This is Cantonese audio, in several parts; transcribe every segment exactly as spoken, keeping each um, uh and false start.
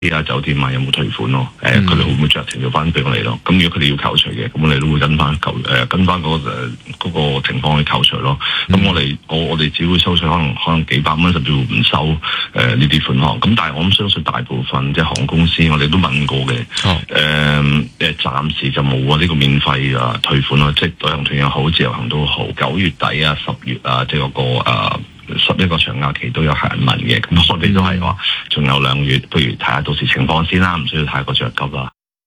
啊酒店啊有冇退款咯？誒、呃，佢哋會唔會酌情咗翻俾我哋咯？咁如果佢哋要扣除嘅，咁我哋都會跟翻扣誒跟翻嗰、那個誒、那個情況去扣除咯。咁、嗯、我哋我我哋只會收取可能可能幾百蚊，甚至乎唔收誒呢啲款項。咁但係我諗相信大部分即係航空公司，我哋都問過嘅。誒誒誒，暫時就冇啊呢個免費啊退款啦，即係旅行團又好，自由行都好。九月底啊、十月啊，即係嗰個誒。十一個長假期都有客人問嘅，咁我哋都係話仲有兩個月，不如睇下到時情況先啦，唔需要太過着急啦。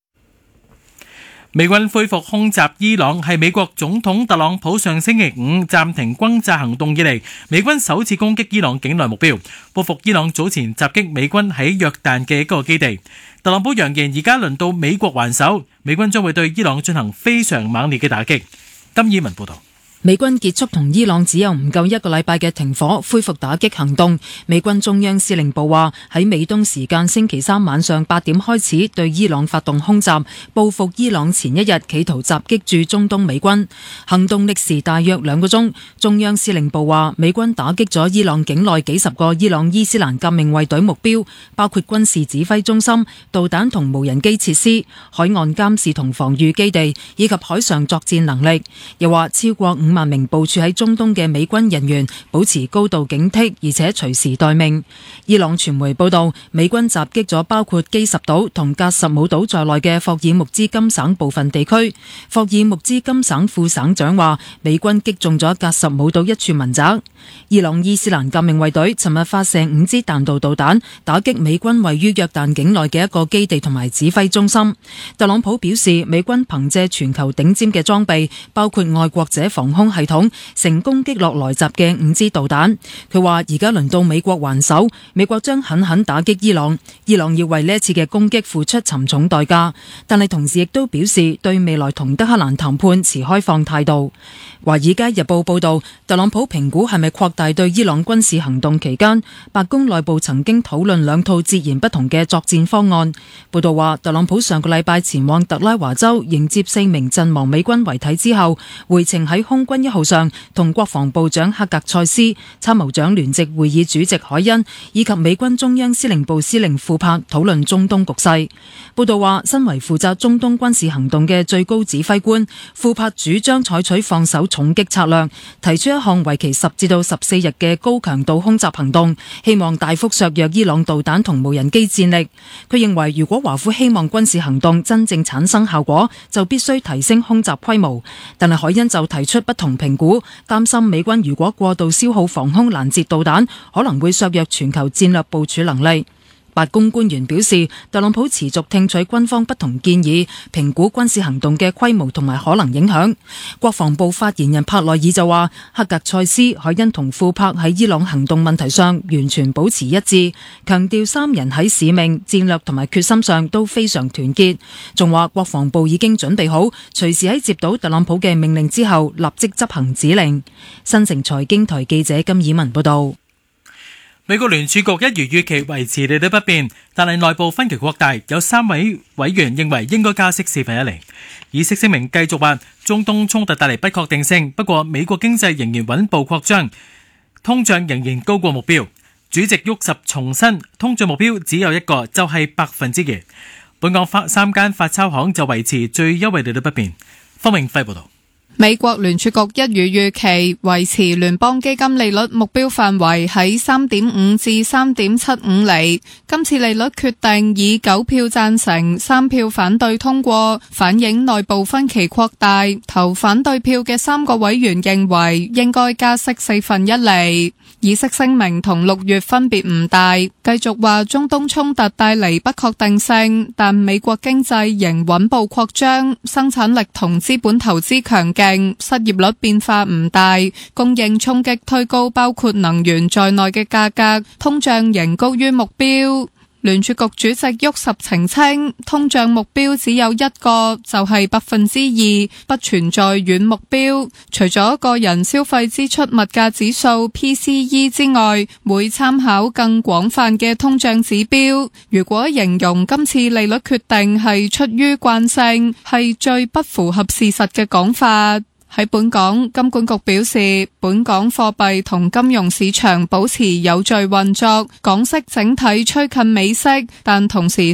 美軍恢復空襲伊朗係美國總統特朗普上星期五暫停轟炸行動以嚟，美軍首次攻擊伊朗境內目標，報復伊朗早前襲擊美軍喺約旦嘅一個基地。特朗普揚言而家輪到美國還手，美軍將會對伊朗進行非常猛烈嘅打擊。金以文報道。 美軍結束同伊朗只有唔夠一個禮拜嘅停火，恢復打擊行動。美軍中央司令部話喺美東時間星期三晚上八點開始對伊朗發動空襲，報復伊朗前一日企圖襲擊駐中東美軍。行動歷時大約兩個鐘。中央司令部話美軍打擊咗伊朗境內幾十個伊朗伊斯蘭革命衛隊目標，包括軍事指揮中心、導彈同無人機設施、海岸監視同防禦基地以及海上作戰能力。又話超過五萬名部署喺中東嘅美軍人員保持高度警惕，而且隨時待命。伊朗傳媒報道，美軍襲擊咗包括基什島同格什姆島在內嘅霍爾木茲金省部分地區。霍爾木茲金省副省長話，美軍擊中咗格什姆島一處民宅。伊朗伊斯蘭革命衛隊尋日發射五支彈道導彈，打擊美軍位於約旦境內嘅一個基地同埋指揮中心。特朗普表示，美軍憑借全球頂尖嘅裝備，包括愛國者防空系統，成功擊落來襲嘅五支導彈。佢話而家輪到美國還手，美國將狠狠打擊伊朗，伊朗要為呢一次嘅攻擊付出沉重代價。但係同時亦都表示對未來同德黑蘭談判持開放態度。華爾街日報報道，特朗普評估係咪擴大對伊朗軍事行動期間，白宮內部曾經討論兩套截然不同嘅作戰方案。報道話，特朗普上個禮拜前往特拉華州迎接四名陣亡美軍遺體之後，回程喺空軍一號上同國防部長克格塞斯、參謀長聯席會議主席凱恩以及美軍中央司令部司令庫珀討論中東局勢。報道話，身為負責中東軍事行動嘅最高指揮官，庫珀主張採取放手重擊策略，提出一項為期十至到十四日嘅高強度空襲行動，希望大幅削弱伊朗導彈同無人機戰力。佢認為，如果華府希望軍事行動真正產生效果，就必須提升空襲規模。但係凱恩就提出不同評估，擔心美軍如果過度消耗防空攔截導彈，可能會削弱全球戰略部署能力。白宮官員表示，特朗普持續聽取軍方不同建議，評估軍事行動嘅規模同埋可能影響。國防部發言人帕內爾就話，克格塞斯、凱恩同庫珀喺伊朗行動問題上完全保持一致，強調三人喺使命、戰略同埋決心上都非常團結。仲話國防部已經準備好，隨時喺接到特朗普嘅命令之後立即執行指令。新城財經台記者金以文報道。 美國聯儲局一如預期維持利率不變，但係內部分歧擴大，有三位委員認為應該加息四分一厘。議息聲明繼續話，中東衝突帶嚟不確定性，不過美國經濟仍然穩步擴張，通脹仍然高過目標。主席沃什重申，通脹目標只有一個，就係百分之二。本港發三間發鈔行就維持最優惠利率不變。方明輝報道。 美國聯儲局一如預期維持聯邦基金利率目標範圍喺 三點五 至 三點七五 厘。今次利率決定以九票贊成、三票反對通過，反映內部分歧擴大。投反對票嘅三個委員認為應該加息四分一厘。議息聲明同六月分別唔大，繼續話中東衝突帶嚟不確定性，但美國經濟仍穩步擴張，生產力同資本投資強勁，失業率變化唔大，供應衝擊推高包括能源在內嘅價格，通脹仍高於目標。聯儲局主席沃什澄清，通脹目標只有一個，就係百分之二，不存在軟目標。除咗個人消費支出物價指數 P C E 之外，會參考更廣泛嘅通脹指標。如果形容今次利率決定係出於慣性，係最不符合事實嘅講法。 喺本港，金管局表示，本港貨幣同金融市場保持有序運作，港息整體趨近美息，但同時